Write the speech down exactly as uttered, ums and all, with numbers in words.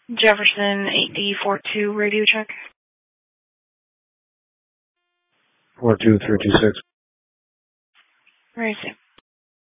Jefferson eight D four two radio check. four two three two six. Where is it?